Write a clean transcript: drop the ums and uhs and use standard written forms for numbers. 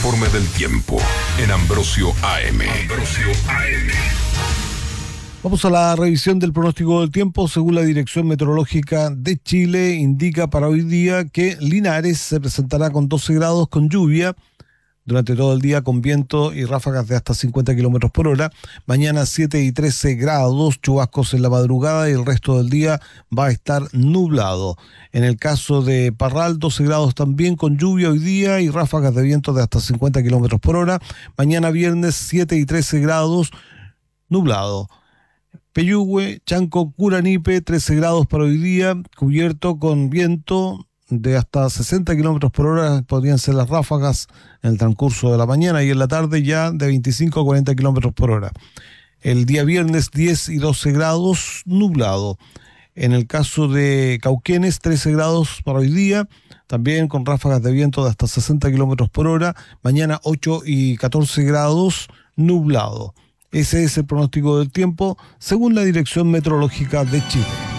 informe del tiempo en Ambrosio AM. Vamos a la revisión del pronóstico del tiempo. Según la Dirección Meteorológica de Chile, indica para hoy día que Linares se presentará con 12 grados con lluvia durante todo el día, con viento y ráfagas de hasta 50 kilómetros por hora. Mañana 7 y 13 grados, chubascos en la madrugada y el resto del día va a estar nublado. En el caso de Parral, 12 grados también con lluvia hoy día y ráfagas de viento de hasta 50 kilómetros por hora. Mañana viernes 7 y 13 grados, nublado. Peyúgue, Chanco, Curanipe, 13 grados para hoy día, cubierto con viento de hasta 60 kilómetros por hora, podrían ser las ráfagas en el transcurso de la mañana y en la tarde ya de 25 a 40 kilómetros por hora. El día viernes 10 y 12 grados, nublado. En el caso de Cauquenes, 13 grados para hoy día, también con ráfagas de viento de hasta 60 kilómetros por hora. Mañana 8 y 14 grados, nublado. Ese es el pronóstico del tiempo según la Dirección Meteorológica de Chile.